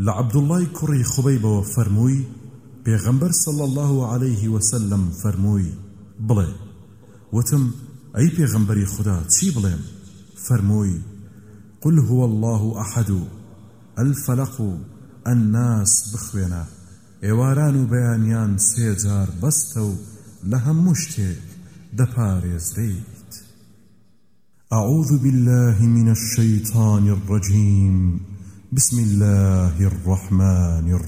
لعبد الله كري خبيب وفرموي پیغمبر صلى الله عليه وسلم فرموي بڵێ وتم أي پیغمبری خدا چی بڵێم فرموي قل هو الله أحد الفلق الناس بخوێنە ئێواران و بەیانیان سێجار بەستە و لە هەموو شتێک دەپارێزرێیت. أعوذ بالله من الشيطان الرجيم بسم الله الرحمن الرحيم